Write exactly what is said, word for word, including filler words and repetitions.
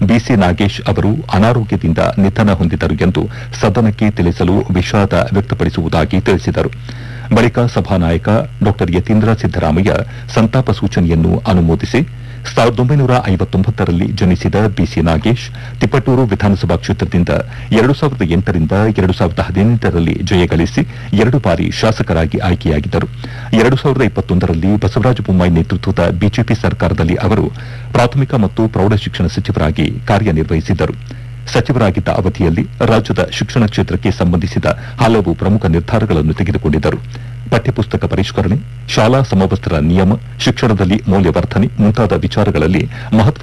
ಬಿಸಿ ನಾಗೇಶ್ ಅವರು ಅನಾರೋಗ್ಯದಿಂದ ನಿಧನ ಹೊಂದಿದರು ಎಂದು ಸದನಕ್ಕೆ ತಿಳಿಸಲು ವಿಷಾದ ವ್ಯಕ್ತಪಡಿಸುವುದಾಗಿ ತಿಳಿಸಿದರು. ಬಳಿಕ ಸಭಾನಾಯಕ ಡಾ ಯತೀಂದ್ರ ಸಿದ್ದರಾಮಯ್ಯ ಸಂತಾಪ ಸೂಚನೆಯನ್ನು ಅನುಮೋದಿಸಿ ಸಾವಿರದ ಒಂಬೈನೂರ ಐವತ್ತೊಂಬತ್ತರಲ್ಲಿ ಜನಿಸಿದ ಬಿಸಿ ನಾಗೇಶ್ ತಿಪಟೂರು ವಿಧಾನಸಭಾ ಕ್ಷೇತ್ರದಿಂದ ಎರಡು ಸಾವಿರದ ಎಂಟರಿಂದ ಎರಡು ಸಾವಿರದ ಹದಿನೆಂಟರಲ್ಲಿ ಜಯಗಳಿಸಿ ಎರಡು ಬಾರಿ ಶಾಸಕರಾಗಿ ಆಯ್ಕೆಯಾಗಿದ್ದರು. ಎರಡು ಸಾವಿರದ ಇಪ್ಪತ್ತೊಂದರಲ್ಲಿ ಬಸವರಾಜ ಬೊಮ್ಮಾಯಿ ನೇತೃತ್ವದ ಬಿಜೆಪಿ ಸರ್ಕಾರದಲ್ಲಿ ಅವರು ಪ್ರಾಥಮಿಕ ಮತ್ತು ಪ್ರೌಢಶಿಕ್ಷಣ ಸಚಿವರಾಗಿ ಕಾರ್ಯನಿರ್ವಹಿಸಿದ್ದರು. ಸಚಿವರಾಗಿದ್ದ ಅವಧಿಯಲ್ಲಿ ರಾಜ್ಯದ ಶಿಕ್ಷಣ ಕ್ಷೇತ್ರಕ್ಕೆ ಸಂಬಂಧಿಸಿದ ಹಲವು ಪ್ರಮುಖ ನಿರ್ಧಾರಗಳನ್ನು ತೆಗೆದುಕೊಂಡಿದ್ದರು. ಪಠ್ಯಪುಸ್ತಕ ಪರಿಷ್ಕರಣೆ, ಶಾಲಾ ಸಮವಸ್ತ್ರ ನಿಯಮ, ಶಿಕ್ಷಣದಲ್ಲಿ ಮೌಲ್ಯವರ್ಧನೆ ಮುಂತಾದ ವಿಚಾರಗಳಲ್ಲಿ ಮಹತ್ವ